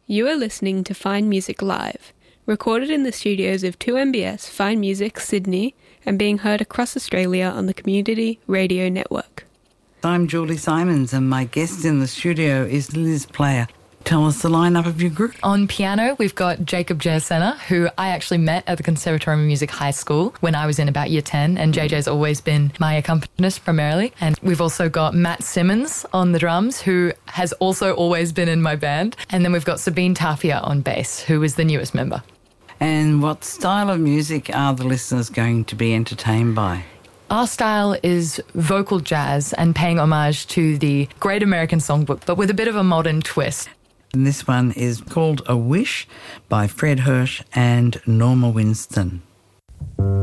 You are listening to Fine Music Live, recorded in the studios of 2MBS Fine Music Sydney and being heard across Australia on the Community Radio Network. I'm Julie Simons and my guest in the studio is Liz Player. Tell us the lineup of your group. On piano, we've got Jacob Jayasena, who I actually met at the Conservatorium of Music High School when I was in about year 10, and JJ's always been my accompanist primarily. And we've also got Matt Simmons on the drums, who has also always been in my band. And then we've got Sabine Tapia on bass, who is the newest member. And what style of music are the listeners going to be entertained by? Our style is vocal jazz and paying homage to the Great American Songbook, but with a bit of a modern twist. And this one is called A Wish by Fred Hirsch and Norma Winston.